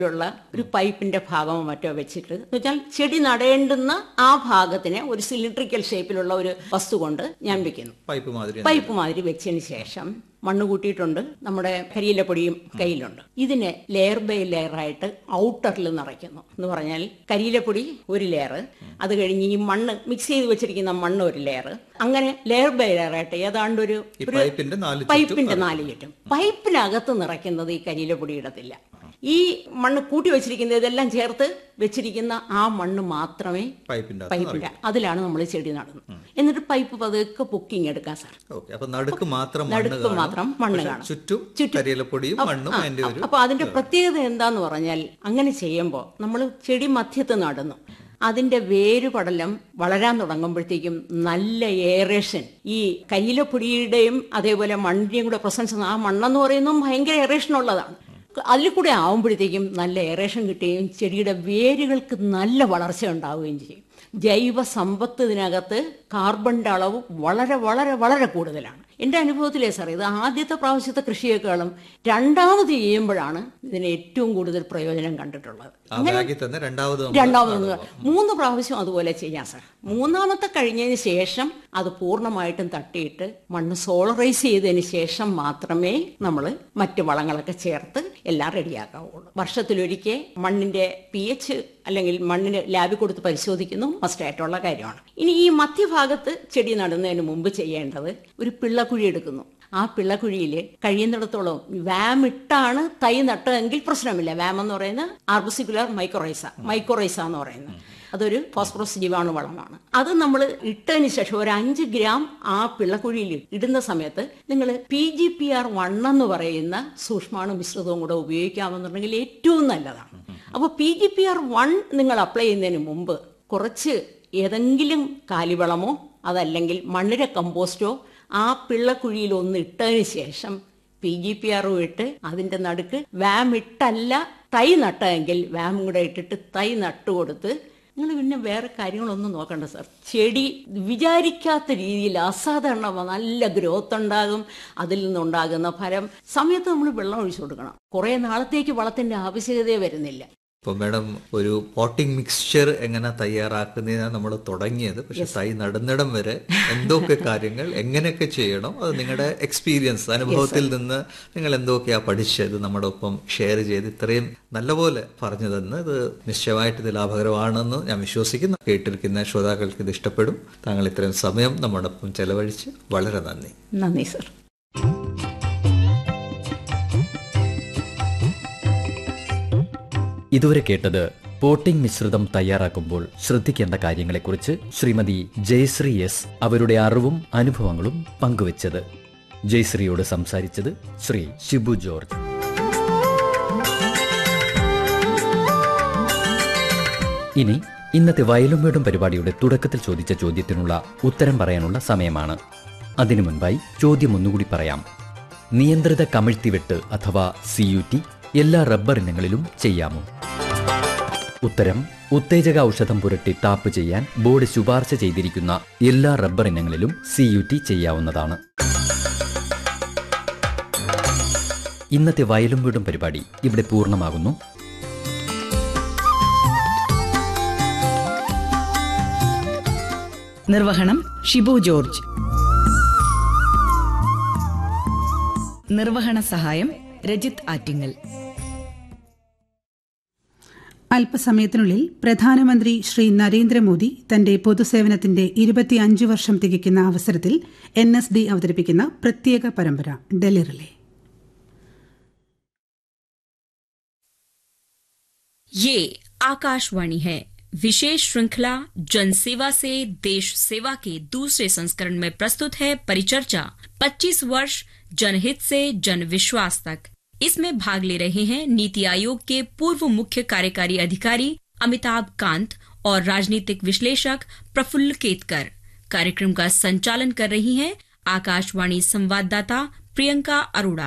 ഉള്ള ഒരു പൈപ്പിന്റെ ഭാഗമോ മറ്റോ വെച്ചിട്ട് എന്ന് വെച്ചാൽ ചെടി നടേണ്ടുന്ന ആ ഭാഗത്തിനെ ഒരു സിലിണ്ടറിക്കൽ ഷേപ്പിലുള്ള ഒരു വസ്തു കൊണ്ട് ഞാൻ വെക്കുന്നു. പൈപ്പ് മാതിരി വെച്ചതിന് ശേഷം മണ്ണ് കൂട്ടിയിട്ടുണ്ട്, നമ്മുടെ കരിയിലപ്പൊടിയും കയ്യിലുണ്ട്. ഇതിനെ ലെയർ ബൈ ലെയർ ആയിട്ട് ഔട്ടറിൽ നിറയ്ക്കുന്നു. എന്ന് പറഞ്ഞാൽ കരിയിലപ്പൊടി ഒരു ലെയർ, അത് കഴിഞ്ഞ് ഈ മണ്ണ് മിക്സ് ചെയ്ത് വെച്ചിരിക്കുന്ന മണ്ണ് ഒരു ലെയർ, അങ്ങനെ ലെയർ ബൈ ലെയർ ആയിട്ട് ഏതാണ്ട് ഒരു പൈപ്പിന്റെ 4 ചുറ്റും. പൈപ്പിനകത്ത് നിറയ്ക്കുന്നത് ഈ കരിയിലപ്പൊടി ഇടത്തില്ല. ഈ മണ്ണ് കൂട്ടി വെച്ചിരിക്കുന്ന ഇതെല്ലാം ചേർത്ത് വെച്ചിരിക്കുന്ന ആ മണ്ണ് മാത്രമേ പൈപ്പിന്റെ അതിലാണ് നമ്മൾ ചെടി നടുന്നത്. എന്നിട്ട് പൈപ്പ് പതുക്കെ പൊക്കിങ് എടുക്കാം സാർ. നടുക്ക് മാത്രം മണ്ണ് കാണും, അപ്പൊ അതിന്റെ പ്രത്യേകത എന്താന്ന് പറഞ്ഞാൽ അങ്ങനെ ചെയ്യുമ്പോൾ നമ്മൾ ചെടി മധ്യത്ത് നടുന്നു. അതിന്റെ വേരുപടലം വളരാൻ തുടങ്ങുമ്പോഴത്തേക്കും നല്ല എയറേഷൻ, ഈ കരിയിലപ്പൊടിയുടെയും അതേപോലെ മണ്ണിന്റെയും കൂടെ പ്രസൻസ്, ആ മണ്ണെന്ന് പറയുന്നതും ഭയങ്കര എയറേഷൻ ഉള്ളതാണ്. അതിൽ കൂടെ ആവുമ്പോഴത്തേക്കും നല്ല എയറേഷൻ കിട്ടുകയും ചെടിയുടെ വേരുകൾക്ക് നല്ല വളർച്ച ഉണ്ടാവുകയും ചെയ്യും. ജൈവ സമ്പത്ത് ഇതിനകത്ത് കാർബണിന്റെ അളവ് വളരെ വളരെ വളരെ കൂടുതലാണ്. എൻ്റെ അനുഭവത്തിലേ സാർ, ഇത് ആദ്യത്തെ പ്രാവശ്യത്തെ കൃഷിയേക്കാളും രണ്ടാമത് ചെയ്യുമ്പോഴാണ് ഇതിന് ഏറ്റവും കൂടുതൽ പ്രയോജനം കണ്ടിട്ടുള്ളത്. രണ്ടാമത് 3 പ്രാവശ്യം അതുപോലെ ചെയ്യാം സാർ. മൂന്നാമത്തെ കഴിഞ്ഞതിന് ശേഷം അത് പൂർണ്ണമായിട്ടും തട്ടിയിട്ട് മണ്ണ് സോളറൈസ് ചെയ്തതിന് ശേഷം മാത്രമേ നമ്മൾ മറ്റ് വളങ്ങളൊക്കെ ചേർത്ത് എല്ലാം റെഡിയാക്കാവുള്ളൂ. വർഷത്തിലൊരിക്കൽ മണ്ണിന്റെ pH അല്ലെങ്കിൽ മണ്ണിന് ലാബിൽ കൊടുത്ത് പരിശോധിക്കുന്നു, മസ്റ്റായിട്ടുള്ള കാര്യമാണ്. ഇനി ഈ മധ്യഭാഗത്ത് ചെടി നടുന്നതിന് മുമ്പ് ചെയ്യേണ്ടത് ഒരു പിള്ളക്കുഴി എടുക്കുന്നു. ആ പിള്ളക്കുഴിയിൽ കഴിയുന്നിടത്തോളം വാമിട്ടാണ് തൈ നട്ടതെങ്കിൽ പ്രശ്നമില്ല. വാം എന്ന് പറയുന്നത് ആർബസിക്കുലർ മൈക്കോറൈസ എന്ന് പറയുന്നത് അതൊരു ഫോസ്ഫറസ് ജീവാണു വളമാണ്. അത് നമ്മൾ ഇട്ടതിന് ശേഷം ഒരു 5 ഗ്രാം ആ പിള്ളക്കുഴിയിൽ ഇടുന്ന സമയത്ത് നിങ്ങൾ PGPR1 എന്ന് പറയുന്ന സൂക്ഷ്മാണു മിശ്രിതവും കൂടെ ഉപയോഗിക്കാമെന്നുണ്ടെങ്കിൽ ഏറ്റവും നല്ലതാണ്. അപ്പോൾ PGPR1 നിങ്ങൾ അപ്ലൈ ചെയ്യുന്നതിന് മുമ്പ് കുറച്ച് ഏതെങ്കിലും കാലിവളമോ അതല്ലെങ്കിൽ മണ്ണിര കമ്പോസ്റ്റോ ആ പിള്ളക്കുഴിയിൽ ഒന്ന് ഇട്ടതിന് ശേഷം PGPR ഇട്ട് അതിന്റെ നടുക്ക് വാം ഇട്ടല്ല തൈ നട്ടെങ്കിൽ വാം കൂടെ ഇട്ടിട്ട് തൈ നട്ടുകൊടുത്ത് നിങ്ങൾ പിന്നെ വേറെ കാര്യങ്ങളൊന്നും നോക്കണ്ട സാർ. ചെടി വിചാരിക്കാത്ത രീതിയിൽ അസാധാരണ നല്ല ഗ്രോത്ത് ഉണ്ടാകും. അതിൽ നിന്നുണ്ടാകുന്ന ഫലം സമയത്ത് നമ്മൾ വെള്ളം ഒഴിച്ചു കൊടുക്കണം. കുറെ നാളത്തേക്ക് വളത്തിന്റെ ആവശ്യകതയെ വരുന്നില്ല. ഇപ്പോൾ മാഡം ഒരു പോട്ടിംഗ് മിക്സ്ചർ എങ്ങനെ തയ്യാറാക്കുന്നതിനാണ് നമ്മൾ തുടങ്ങിയത്. പക്ഷെ തൈ നടുന്നിടം വരെ എന്തൊക്കെ കാര്യങ്ങൾ എങ്ങനെയൊക്കെ ചെയ്യണം, അത് നിങ്ങളുടെ എക്സ്പീരിയൻസ് അനുഭവത്തിൽ നിന്ന് നിങ്ങൾ എന്തൊക്കെയാ പഠിച്ചത് നമ്മുടെ ഒപ്പം ഷെയർ ചെയ്ത് ഇത്രയും നല്ലപോലെ പറഞ്ഞു തന്ന് ഇത് നിശ്ചയമായിട്ട് ഇത് ലാഭകരമാണെന്ന് ഞാൻ വിശ്വസിക്കുന്നു. കേട്ടിരിക്കുന്ന ശ്രോതാക്കൾക്ക് ഇത് ഇഷ്ടപ്പെടും. താങ്കൾ ഇത്രയും സമയം നമ്മോടൊപ്പം ചെലവഴിച്ച് വളരെ നന്ദി. നന്ദി സർ. ഇതുവരെ കേട്ടത് പോട്ടിംഗ് മിശ്രിതം തയ്യാറാക്കുമ്പോൾ ശ്രദ്ധിക്കേണ്ട കാര്യങ്ങളെക്കുറിച്ച് ശ്രീമതി ജയശ്രീ എസ് അവരുടെ അറിവും അനുഭവങ്ങളും പങ്കുവച്ചത്. ജയശ്രീയോട് സംസാരിച്ചത് ശ്രീ ഷിബു ജോർജ്. ഇനി ഇന്നത്തെ വയലും വീടും പരിപാടിയുടെ തുടക്കത്തിൽ ചോദിച്ച ചോദ്യത്തിനുള്ള ഉത്തരം പറയാനുള്ള സമയമാണ്. അതിനു മുൻപായി ചോദ്യം ഒന്നുകൂടി പറയാം. നിയന്ത്രിത കമിഴ്ത്തിവെട്ട് അഥവാ CUT എല്ലാ റബ്ബർ ഇനങ്ങളിലും ചെയ്യാമോ? ഉത്തരം: ഉത്തേജക ഔഷധം പുരട്ടി ടാപ്പ് ചെയ്യാൻ ബോർഡ് ശുപാർശ ചെയ്തിരിക്കുന്ന എല്ലാ റബ്ബർ ഇനങ്ങളിലും CUT ചെയ്യാവുന്നതാണ്. ഇന്നത്തെ വയലും വീടും പരിപാടി ഇവിടെ പൂർണ്ണമാകുന്നു. നിർവഹണം ഷിബു ജോർജ്. നിർവഹണ സഹായം രജിത് ആറ്റിങ്ങൽ. അല്പസമയത്തിനുള്ളിൽ പ്രധാനമന്ത്രി ശ്രീ നരേന്ദ്രമോദി തന്റെ പൊതുസേവനത്തിന്റെ 25 വർഷം തികയ്ക്കുന്ന അവസരത്തിൽ NSD അവതരിപ്പിക്കുന്ന പ്രത്യേക പരമ്പര ഡൽഹി റിലേ. ये आकाशवाणी है. विशेष श्रृंखला जनसेवा से देश सेवा के दूसरे संस्करण में प्रस्तुत है परिचर्चा 25 वर्ष जनहित से जन विश्वास तक. इसमें भाग ले रहे हैं नीति आयोग के पूर्व मुख्य कार्यकारी अधिकारी अमिताभ कांत और राजनीतिक विश्लेषक प्रफुल्ल केतकर. कार्यक्रम का संचालन कर रही हैं आकाशवाणी संवाददाता प्रियंका अरोड़ा.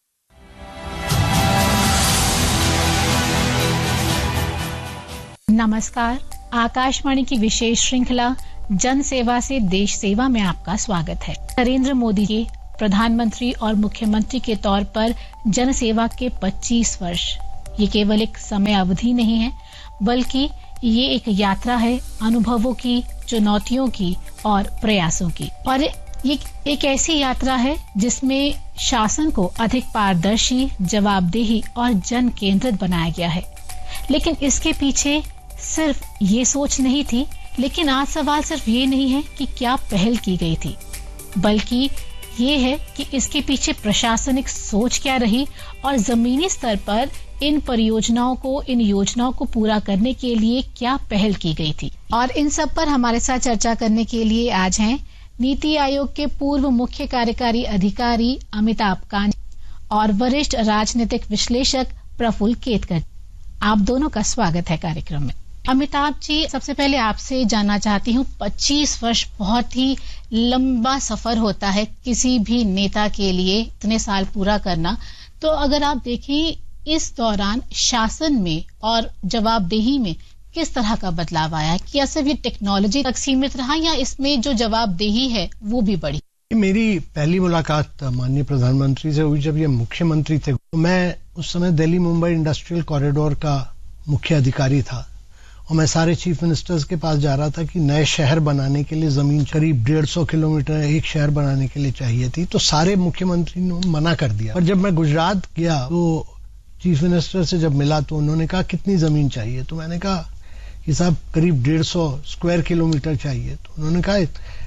नमस्कार. आकाशवाणी की विशेष श्रृंखला जन सेवा से देश सेवा में आपका स्वागत है. नरेंद्र मोदी के प्रधानमंत्री और मुख्यमंत्री के तौर पर जन सेवा के 25 वर्ष ये केवल एक समय अवधि नहीं है, बल्कि ये एक यात्रा है अनुभवों की, चुनौतियों की और प्रयासों की। और ये एक ऐसी यात्रा है जिसमें शासन को अधिक पारदर्शी, जवाबदेही और जन केंद्रित बनाया गया है। लेकिन इसके पीछे सिर्फ ये सोच नहीं थी, लेकिन आज सवाल सिर्फ ये नहीं है कि क्या पहल की गई थी, बल्कि ये है कि इसके पीछे प्रशासनिक सोच क्या रही और जमीनी स्तर पर इन परियोजनाओं को, इन योजनाओं को पूरा करने के लिए क्या पहल की गई थी। और इन सब पर हमारे साथ चर्चा करने के लिए आज हैं नीति आयोग के पूर्व मुख्य कार्यकारी अधिकारी अमिताभ कांत और वरिष्ठ राजनीतिक विश्लेषक प्रफुल्ल केतकर। आप दोनों का स्वागत है कार्यक्रम में। अमिताभ जी, सबसे पहले आपसे जानना चाहती हूँ, 25 वर्ष बहुत ही लंबा सफर होता है किसी भी नेता के लिए, इतने साल पूरा करना। तो अगर आप देखें इस दौरान शासन में और जवाबदेही में किस तरह का बदलाव आया? क्या सिर्फ ये टेक्नोलॉजी तक सीमित रहा या इसमें जो जवाबदेही है वो भी बढ़ी? मेरी पहली मुलाकात माननीय प्रधानमंत्री से हुई जब ये मुख्यमंत्री थे। मैं उस समय दिल्ली मुंबई इंडस्ट्रियल कॉरिडोर का मुख्य अधिकारी था और मैं सारे चीफ मिनिस्टर्स के पास जा रहा था कि नए शहर बनाने के लिए जमीन करीब 150 किलोमीटर एक शहर बनाने के लिए चाहिए थी। तो सारे मुख्यमंत्री ने मना कर दिया। और जब मैं गुजरात गया तो चीफ मिनिस्टर से जब मिला तो उन्होंने कहा कितनी जमीन चाहिए? तो मैंने कहा कि साहब करीब 150 स्क्वायर किलोमीटर चाहिए। तो उन्होंने कहा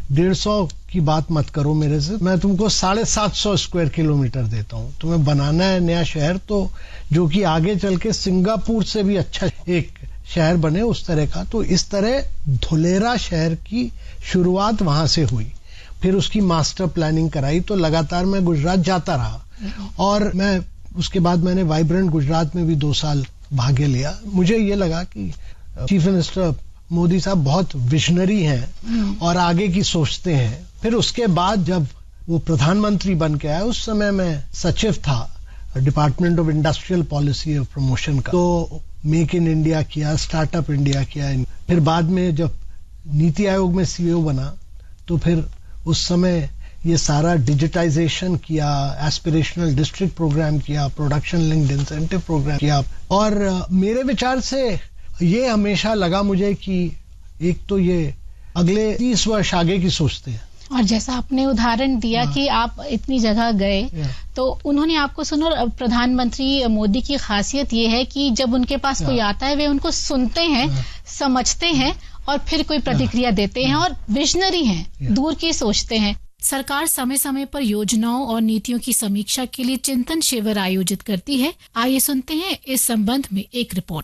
150 की बात मत करो मेरे से, मैं तुमको 750 स्क्वायर किलोमीटर देता हूँ। तुम्हें बनाना है नया शहर तो जो कि आगे चल के सिंगापुर से भी अच्छा एक शहर बने उस तरह का। तो इस तरह धुलेरा शहर की शुरुआत वहां से हुई। फिर उसकी मास्टर प्लानिंग कराई। तो लगातार मैं गुजरात जाता रहा और मैं उसके बाद मैंने वाइब्रेंट गुजरात में भी 2 साल भागे लिया। मुझे ये लगा कि चीफ मिनिस्टर मोदी साहब बहुत विजनरी हैं और आगे की सोचते हैं। फिर उसके बाद जब वो प्रधानमंत्री बन के आए, उस समय मैं सचिव था डिपार्टमेंट ऑफ इंडस्ट्रियल पॉलिसी और प्रमोशन का। तो मेक इन इंडिया किया, स्टार्टअप इंडिया किया। फिर बाद में जब नीति आयोग में सीईओ बना तो फिर उस समय ये सारा डिजिटाइजेशन किया, एस्पिरेशनल डिस्ट्रिक्ट प्रोग्राम किया, प्रोडक्शन लिंक्ड इंसेंटिव प्रोग्राम किया। और मेरे विचार से ये हमेशा लगा मुझे कि एक तो ये अगले 30 वर्ष आगे की सोचते हैं। और जैसा आपने उदाहरण दिया कि आप इतनी जगह गए तो उन्होंने आपको सुनो। प्रधानमंत्री मोदी की खासियत ये है कि जब उनके पास कोई आता है वे उनको सुनते हैं, समझते हैं और फिर कोई प्रतिक्रिया देते हैं और विजनरी हैं, दूर की सोचते हैं। सरकार समय समय पर योजनाओं और नीतियों की समीक्षा के लिए चिंतन शिविर आयोजित करती है। आइए सुनते हैं इस संबंध में एक रिपोर्ट।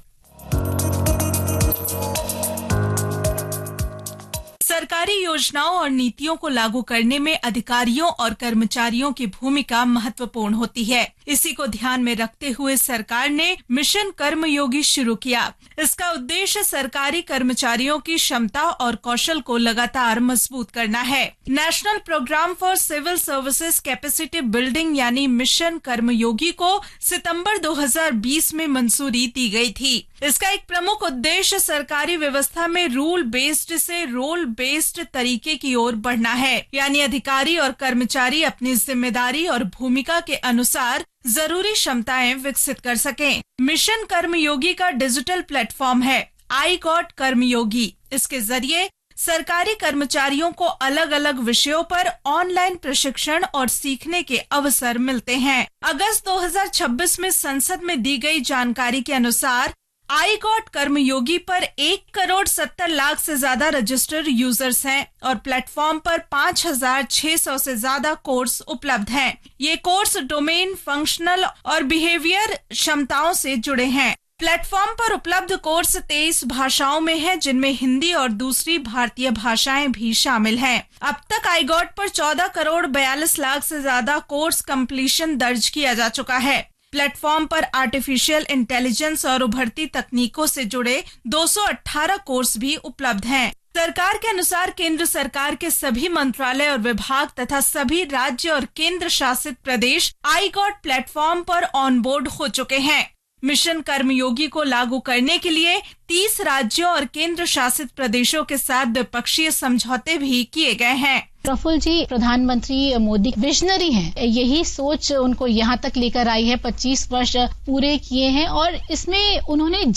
सरकारी योजनाओं और नीतियों को लागू करने में अधिकारियों और कर्मचारियों की भूमिका महत्वपूर्ण होती है। इसी को ध्यान में रखते हुए सरकार ने मिशन कर्मयोगी शुरू किया। इसका उद्देश्य सरकारी कर्मचारियों की क्षमता और कौशल को लगातार मजबूत करना है। National programme for civil services capacity building यानी मिशन कर्मयोगी को सितंबर 2020 में मंजूरी दी गई थी। इसका एक प्रमुख उद्देश्य सरकारी व्यवस्था में रूल बेस्ड से रोल बेस्ड तरीके की ओर बढ़ना है, यानी अधिकारी और कर्मचारी अपनी जिम्मेदारी और भूमिका के अनुसार जरूरी क्षमताएं विकसित कर सकें। मिशन कर्मयोगी का डिजिटल प्लेटफॉर्म है आई गॉट कर्मयोगी। इसके जरिए सरकारी कर्मचारियों को अलग अलग विषयों पर ऑनलाइन प्रशिक्षण और सीखने के अवसर मिलते हैं। अगस्त 2026 में संसद में दी गई जानकारी के अनुसार आई गॉट कर्मयोगी पर 1,70,00,000 से ज्यादा रजिस्टर्ड यूजर्स हैं और प्लेटफॉर्म पर 5,600 से ज्यादा कोर्स उपलब्ध हैं। ये कोर्स डोमेन, फंक्शनल और बिहेवियर क्षमताओं से जुड़े हैं। प्लेटफॉर्म पर उपलब्ध कोर्स 23 भाषाओं में है, जिनमें हिंदी और दूसरी भारतीय भाषाएं भी शामिल हैं। अब तक आई गॉट पर 14,42,00,000 से ज्यादा कोर्स कंप्लीशन दर्ज किया जा चुका है। प्लेटफॉर्म पर आर्टिफिशियल इंटेलिजेंस और उभरती तकनीकों से जुड़े 218 कोर्स भी उपलब्ध हैं। सरकार के अनुसार केंद्र सरकार के सभी मंत्रालय और विभाग तथा सभी राज्य और केंद्र शासित प्रदेश आई गॉट प्लेटफॉर्म पर ऑन बोर्ड हो चुके हैं। मिशन कर्मयोगी को लागू करने के लिए 30 राज्यों और केंद्र शासित प्रदेशों के साथ द्विपक्षीय समझौते भी किए गए हैं। प्रफुल्ल जी, प्रधानमंत्री मोदी विजनरी हैं, यही सोच उनको यहाँ तक लेकर आई है, 25 वर्ष पूरे किए हैं और इसमें उन्होंने